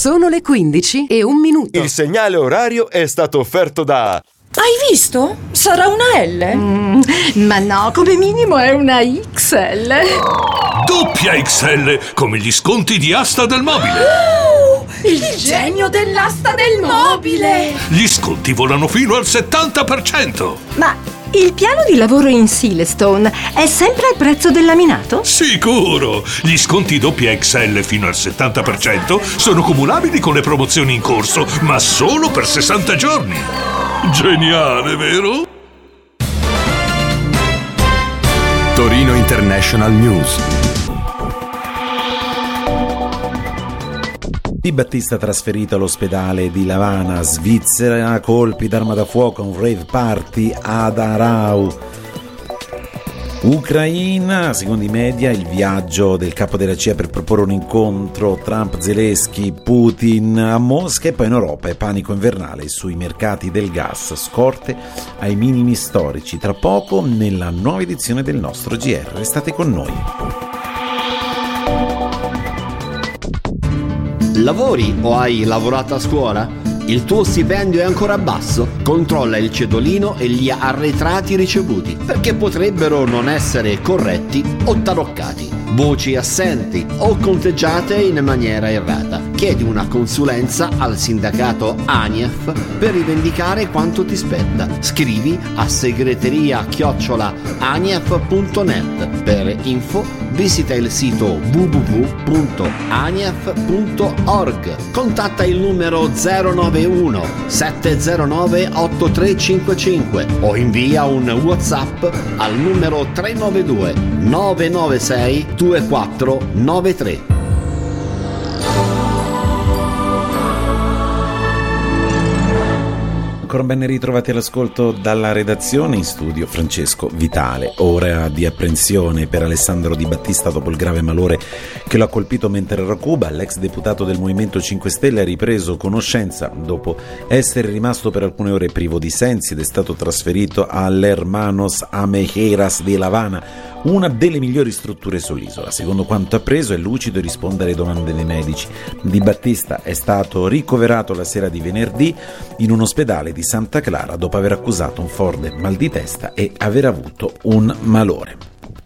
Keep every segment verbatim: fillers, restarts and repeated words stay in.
Sono le quindici e un minuto. Il segnale orario è stato offerto da... Hai visto? Sarà una L? Mm, ma no, come minimo è una X L. Doppia X L, come gli sconti di Asta del Mobile. Oh, il genio dell'asta del mobile! Gli sconti volano fino al settanta per cento. Ma il piano di lavoro in Silestone è sempre al prezzo del laminato? Sicuro! Gli sconti doppia X L fino al settanta per cento sono cumulabili con le promozioni in corso, ma solo per sessanta giorni. Geniale, vero? Torino International News. Di Battista trasferito all'ospedale di Lavana, Svizzera, colpi d'arma da fuoco, un rave party ad Arau. Ucraina, secondo i media, il viaggio del capo della C I A per proporre un incontro Trump, Zelensky, Putin a Mosca, e poi in Europa è panico invernale sui mercati del gas, scorte ai minimi storici. Tra poco nella nuova edizione del nostro G R. Restate con noi. Lavori o hai lavorato a scuola? Il tuo stipendio è ancora basso? Controlla il cedolino e gli arretrati ricevuti, perché potrebbero non essere corretti o taroccati, voci assenti o conteggiate in maniera errata. Chiedi una consulenza al sindacato ANIEF per rivendicare quanto ti spetta. Scrivi a segreteria chiocciola anief punto net. Per info visita il sito w w w punto anief punto org. Contatta il numero zero nove uno sette zero nove otto tre cinque cinque o invia un WhatsApp al numero tre nove due nove nove sei due quattro nove tre. Ancora ben ritrovati all'ascolto dalla redazione. In studio Francesco Vitale. Ora di apprensione per Alessandro Di Battista dopo il grave malore che lo ha colpito mentre era a Cuba. L'ex deputato del Movimento cinque Stelle ha ripreso conoscenza dopo essere rimasto per alcune ore privo di sensi ed è stato trasferito all'Hermanos Amejeras di La Habana, una delle migliori strutture sull'isola. Secondo quanto appreso è lucido e risponde alle domande dei medici. Di Battista è stato ricoverato la sera di venerdì in un ospedale di Santa Clara dopo aver accusato un forte mal di testa e aver avuto un malore.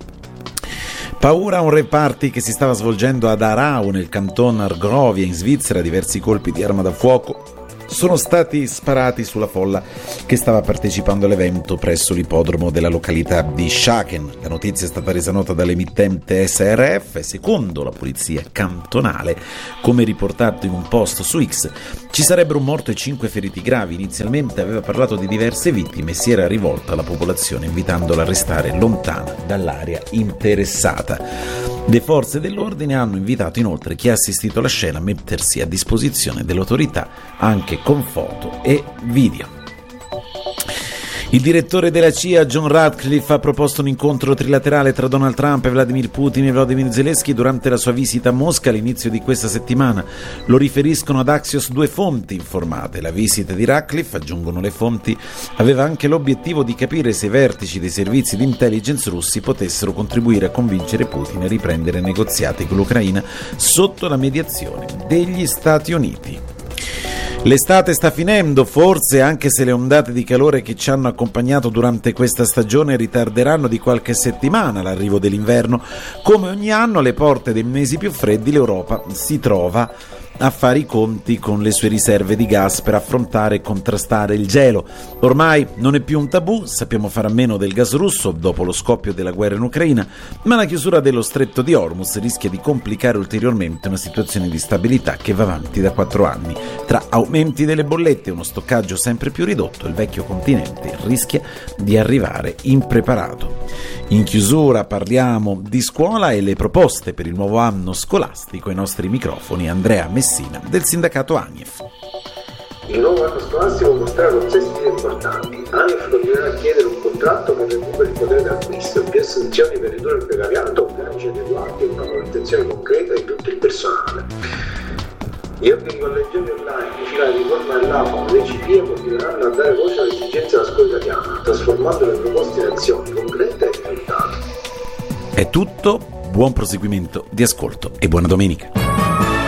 Paura a un rave party che si stava svolgendo ad Arau nel canton Argovia in Svizzera. Diversi colpi di arma da fuoco sono stati sparati sulla folla che stava partecipando all'evento presso l'ippodromo della località di Schaken. La notizia è stata resa nota dall'emittente S R F. Secondo la polizia cantonale, come riportato in un post su X, ci sarebbero un morto e cinque feriti gravi. Inizialmente aveva parlato di diverse vittime e si era rivolta alla popolazione invitandola a restare lontana dall'area interessata. Le forze dell'ordine hanno invitato inoltre chi ha assistito alla scena a mettersi a disposizione delle autorità anche con foto e video. Il direttore della C I A, John Ratcliffe, ha proposto un incontro trilaterale tra Donald Trump e Vladimir Putin e Volodymyr Zelensky durante la sua visita a Mosca all'inizio di questa settimana. Lo riferiscono ad Axios due fonti informate. La visita di Ratcliffe, aggiungono le fonti, aveva anche l'obiettivo di capire se i vertici dei servizi di intelligence russi potessero contribuire a convincere Putin a riprendere negoziati con l'Ucraina sotto la mediazione degli Stati Uniti. L'estate sta finendo, forse, anche se le ondate di calore che ci hanno accompagnato durante questa stagione ritarderanno di qualche settimana l'arrivo dell'inverno. Come ogni anno, alle porte dei mesi più freddi, l'Europa si trova a fare i conti con le sue riserve di gas per affrontare e contrastare il gelo. Ormai non è più un tabù, sappiamo fare a meno del gas russo dopo lo scoppio della guerra in Ucraina, ma la chiusura dello stretto di Hormuz rischia di complicare ulteriormente una situazione di stabilità che va avanti da quattro anni. Tra aumenti delle bollette e uno stoccaggio sempre più ridotto, il vecchio continente rischia di arrivare impreparato. In chiusura parliamo di scuola e le proposte per il nuovo anno scolastico. Ai nostri microfoni Andrea Messina del sindacato ANIEF. Il nuovo anno scolastico mostrerà contesti importanti. ANIEF continuerà a chiedere un contratto che recuperi il potere d'acquisto, più assunzioni per ridurre il precariato, organici adeguati e una manutenzione concreta di tutto il personale. Gli ordini collegiali online, vicino alla riforma dell'AFAM, dei C P E continueranno a dare voce alle esigenze della scuola italiana, trasformando le proposte in azioni concrete e risultati. È tutto, buon proseguimento di ascolto e buona domenica.